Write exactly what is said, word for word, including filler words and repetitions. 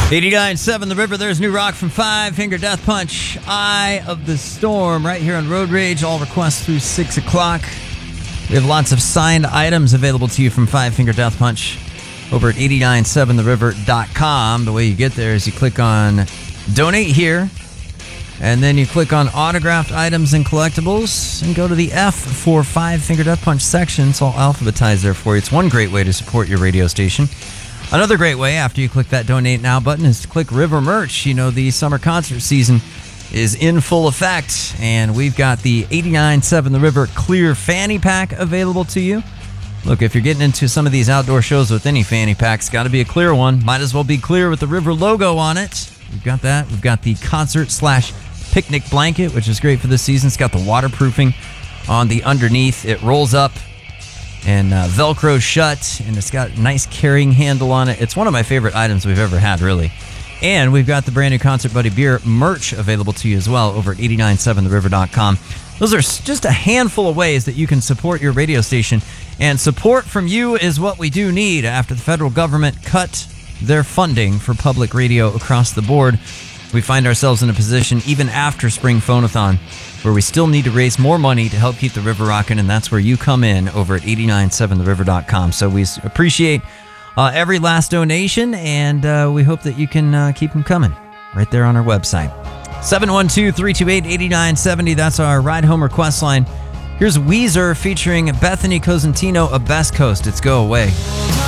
eighty-nine point seven The River. There's new rock from Five Finger Death Punch. Eye of the Storm right here on Road Rage. All requests through six o'clock. We have lots of signed items available to you from Five Finger Death Punch over at eight nine seven the river dot com. The way you get there is you click on Donate Here, and then you click on Autographed Items and Collectibles, and go to the F for Five Finger Death Punch section. It's all alphabetized there for you. It's one great way to support your radio station. Another great way, after you click that Donate Now button, is to click River Merch. You know, the summer concert season is in full effect, and we've got the eighty-nine point seven The River Clear Fanny Pack available to you. Look, if you're getting into some of these outdoor shows with any fanny packs, got to be a clear one. Might as well be clear with the River logo on it. We've got that. We've got the concert slash picnic blanket, which is great for this season. It's got the waterproofing on the underneath. It rolls up and uh, Velcro shut, and it's got a nice carrying handle on it. It's one of my favorite items we've ever had, really. And we've got the brand new Concert Buddy Beer merch available to you as well over at eight nine seven the river dot com. Those are just a handful of ways that you can support your radio station, and support from you is what we do need after the federal government cut their funding for public radio across the board. We find ourselves in a position, even after Spring Phone-a-thon, where we still need to raise more money to help keep the river rocking, and that's where you come in over at eight nine seven the river dot com. So we appreciate uh, every last donation, and uh, we hope that you can uh, keep them coming right there on our website. seven one two, three two eight, eight nine seven zero, that's our Ride Home request line. Here's Weezer featuring Bethany Cosentino of Best Coast. It's Go Away.